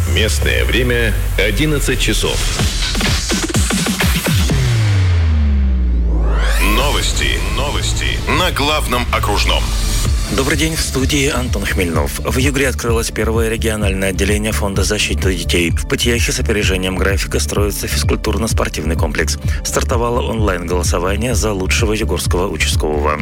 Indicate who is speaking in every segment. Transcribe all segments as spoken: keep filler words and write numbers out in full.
Speaker 1: Местное время одиннадцать часов. Новости. Новости на главном окружном.
Speaker 2: Добрый день, в студии Антон Хмельнов. В Югре открылось первое региональное отделение Фонда защиты детей. В Пытьяхе с опережением графика строится физкультурно-спортивный комплекс. Стартовало онлайн-голосование за лучшего югорского участкового.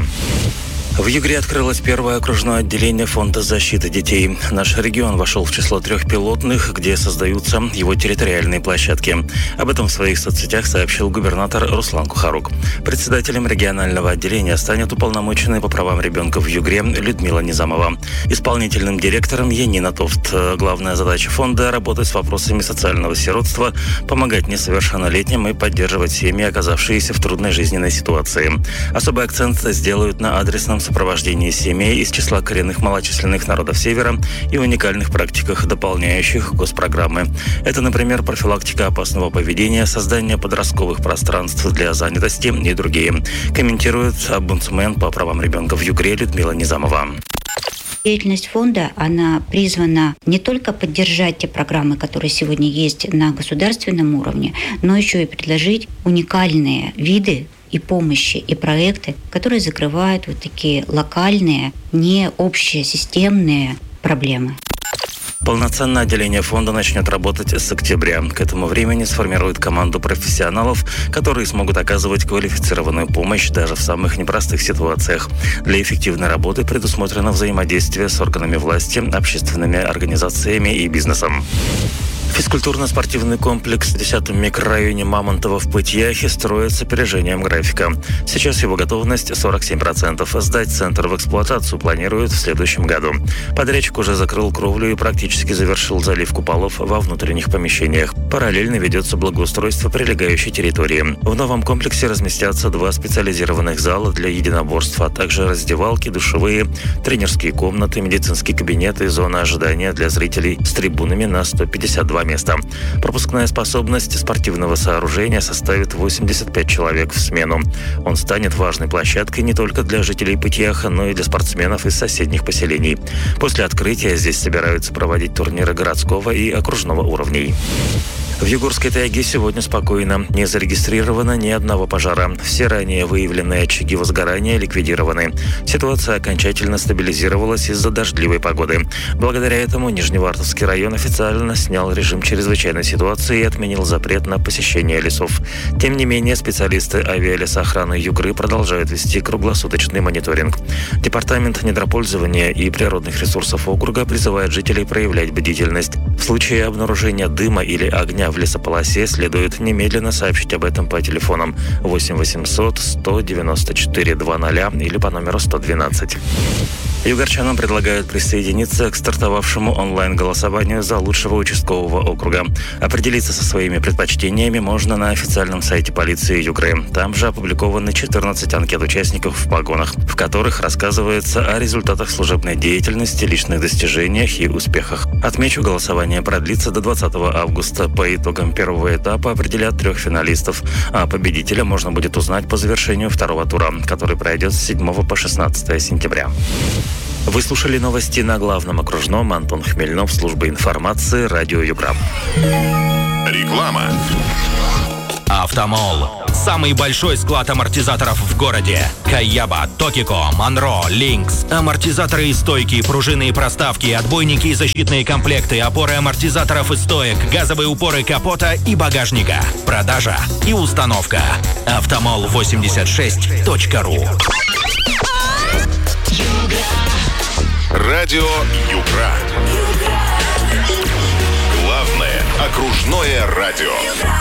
Speaker 2: В Югре открылось первое окружное отделение Фонда защиты детей. Наш регион вошел в число трех пилотных, где создаются его территориальные площадки. Об этом в своих соцсетях сообщил губернатор Руслан Кухарук. Председателем регионального отделения станет уполномоченная по правам ребенка в Югре Людмила Низамова. Исполнительным директором Янина Тофт. Главная задача фонда – работать с вопросами социального сиротства, помогать несовершеннолетним и поддерживать семьи, оказавшиеся в трудной жизненной ситуации. Особый акцент сделают на адресном сопровождении семей из числа коренных малочисленных народов Севера и уникальных практиках, дополняющих госпрограммы. Это, например, профилактика опасного поведения, создание подростковых пространств для занятости и другие. Комментирует омбудсмен по правам ребенка в Югре Людмила Низамова.
Speaker 3: Деятельность фонда, она призвана не только поддержать те программы, которые сегодня есть на государственном уровне, но еще и предложить уникальные виды и помощи, и проекты, которые закрывают вот такие локальные, не общесистемные проблемы.
Speaker 2: Полноценное отделение фонда начнет работать с октября. К этому времени сформирует команду профессионалов, которые смогут оказывать квалифицированную помощь даже в самых непростых ситуациях. Для эффективной работы предусмотрено взаимодействие с органами власти, общественными организациями и бизнесом. Физкультурно-спортивный комплекс в десятом микрорайоне Мамонтово в Пытьяхе строится с опережением графика. Сейчас его готовность сорок семь процентов. Сдать центр в эксплуатацию планируют в следующем году. Подрядчик уже закрыл кровлю и практически завершил заливку полов во внутренних помещениях. Параллельно ведется благоустройство прилегающей территории. В новом комплексе разместятся два специализированных зала для единоборств, а также раздевалки, душевые, тренерские комнаты, медицинские кабинеты и зона ожидания для зрителей с трибунами на сто пятьдесят два места. Пропускная способность спортивного сооружения составит восемьдесят пять человек в смену. Он станет важной площадкой не только для жителей Пытьяха, но и для спортсменов из соседних поселений. После открытия здесь собираются проводить турниры городского и окружного уровней. В Югорской тайге сегодня спокойно. Не зарегистрировано ни одного пожара. Все ранее выявленные очаги возгорания ликвидированы. Ситуация окончательно стабилизировалась из-за дождливой погоды. Благодаря этому Нижневартовский район официально снял режим чрезвычайной ситуации и отменил запрет на посещение лесов. Тем не менее, специалисты авиалесоохраны Югры продолжают вести круглосуточный мониторинг. Департамент недропользования и природных ресурсов округа призывает жителей проявлять бдительность. В случае обнаружения дыма или огня в лесополосе следует немедленно сообщить об этом по телефонам восемь восемьсот сто девяносто четыре двадцать или по номеру сто двенадцать. Югорчанам предлагают присоединиться к стартовавшему онлайн-голосованию за лучшего участкового округа. Определиться со своими предпочтениями можно на официальном сайте полиции Югры. Там же опубликованы четырнадцать анкет участников в погонах, в которых рассказывается о результатах служебной деятельности, личных достижениях и успехах. Отмечу, голосование продлится до двадцатого августа. По итогам первого этапа определят трех финалистов, а победителя можно будет узнать по завершению второго тура, который пройдет с седьмого по шестнадцатое сентября. Вы слушали новости на главном окружном. Антон Хмельнов, служба информации, радио Югра.
Speaker 1: Реклама.
Speaker 4: Автомол. Самый большой склад амортизаторов в городе. Каяба, Токико, Монро, Линкс. Амортизаторы и стойки, пружины и проставки, отбойники и защитные комплекты, опоры амортизаторов и стоек, газовые упоры капота и багажника. Продажа и установка. автомол восемьдесят шесть точка ру.
Speaker 1: Радио Югра. Главное окружное радио.